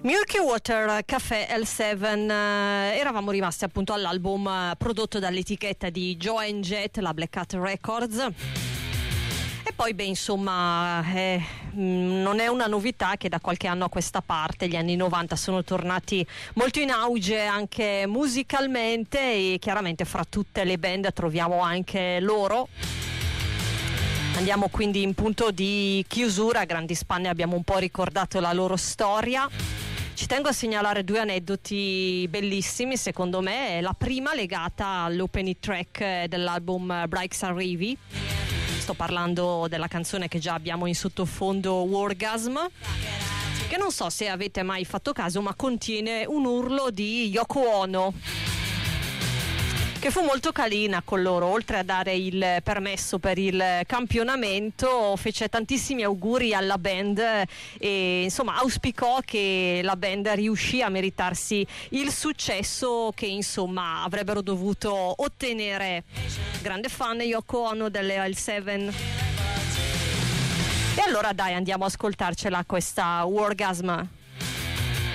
Milky Water Café L7, eravamo rimasti appunto all'album prodotto dall'etichetta di Joe & Jet, la Black Cat Records. E poi insomma non è una novità che da qualche anno a questa parte, gli anni 90 sono tornati molto in auge anche musicalmente, e chiaramente fra tutte le band troviamo anche loro. Andiamo quindi in punto di chiusura, a grandi spanne abbiamo un po' ricordato la loro storia. Ci tengo a segnalare due aneddoti bellissimi secondo me. La prima legata all'opening track dell'album Brights and Rivi. Sto parlando della canzone che già abbiamo in sottofondo, Orgasm, che non so se avete mai fatto caso, ma contiene un urlo di Yoko Ono, che fu molto carina con loro. Oltre a dare il permesso per il campionamento, fece tantissimi auguri alla band e insomma auspicò che la band riuscì a meritarsi il successo che insomma avrebbero dovuto ottenere. Grande fan Yoko Ono delle L7. E allora dai, andiamo ad ascoltarcela questa Orgasm.